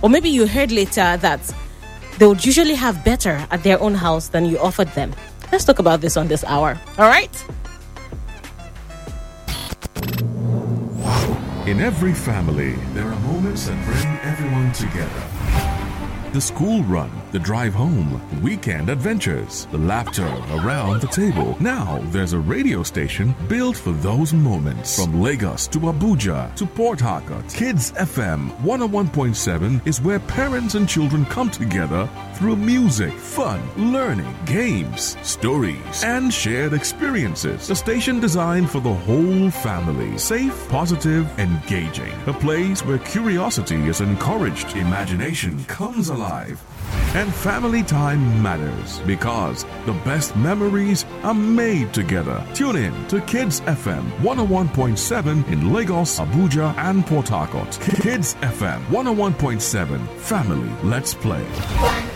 Or maybe you heard later that they would usually have better at their own house than you offered them. Let's talk about this on this hour. All right? In every family, there are moments that bring everyone together. The school run, the drive home, weekend adventures, the laughter around the table. Now there's a radio station built for those moments. From Lagos to Abuja to Port Harcourt, Kids FM 101.7 is where parents and children come together through music, fun, learning, games, stories, and shared experiences. A station designed for the whole family. Safe, positive, engaging. A place where curiosity is encouraged, imagination comes alive, and family time matters because the best memories are made together. Tune in to Kids FM 101.7 in Lagos, Abuja, and Port Harcourt. Kids FM 101.7. Family, let's play.